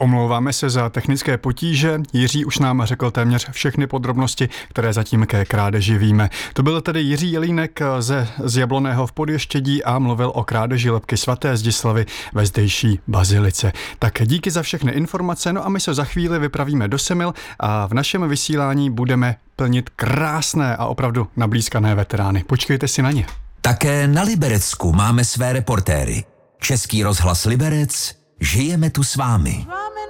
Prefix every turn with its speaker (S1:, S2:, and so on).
S1: Omlouváme se za technické potíže, Jiří už nám řekl téměř všechny podrobnosti, které zatím ke krádeži víme. To byl tedy Jiří Jelínek z Jabloného v Podještědí a mluvil o krádeži lebky svaté Zdislavy ve zdejší bazilice. Tak díky za všechny informace, no a my se za chvíli vypravíme do Semil a v našem vysílání budeme plnit krásné a opravdu nablízkané veterány. Počkejte si na ně.
S2: Také na Liberecku máme své reportéry. Český rozhlas Liberec, žijeme tu s vámi.